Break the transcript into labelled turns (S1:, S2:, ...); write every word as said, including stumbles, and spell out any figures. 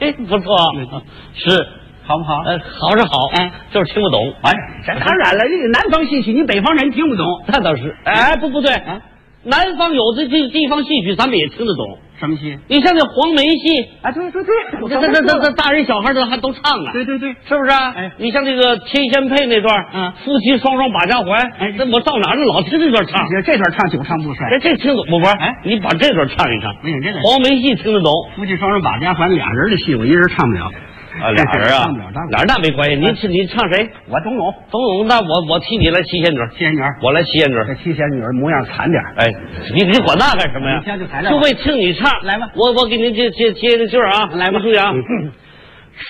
S1: 哎，不错，是
S2: 好不好？
S1: 呃，好是好，
S2: 哎，
S1: 就是听不懂。
S2: 哎，这当然了，这个南方戏曲，你北方人听不懂，
S1: 那倒是。哎，不不对，
S2: 啊，
S1: 南方有的这地方戏曲，咱们也听得懂。
S2: 什么戏？
S1: 你像那黄梅戏，
S2: 啊，对对对，我
S1: 这这这这大人小孩都还都唱啊。
S2: 对对对，
S1: 是不是啊？
S2: 哎，
S1: 你像这个天仙配那段，
S2: 嗯，
S1: 夫妻双双把家还，
S2: 哎，
S1: 这我到哪儿都老听这段唱，
S2: 这段唱久唱不衰。
S1: 这这听懂不？不是，
S2: 哎，
S1: 你把这段唱一唱。
S2: 没有这个
S1: 黄梅戏听得懂，
S2: 夫妻双人把家还，俩人的戏我一人唱不了。
S1: 啊，俩人啊，
S2: 唱不了，唱不了。
S1: 俩人那没关系，你你唱谁？
S2: 我董永，
S1: 董永，那我我替你来七仙女，
S2: 七仙女，
S1: 我来七仙女。
S2: 这七仙女模样惨点。
S1: 哎，你你管那干什么呀？
S2: 就就为
S1: 听你唱，
S2: 来吧。
S1: 我我给您接接接这句啊，
S2: 来吧，
S1: 注意啊。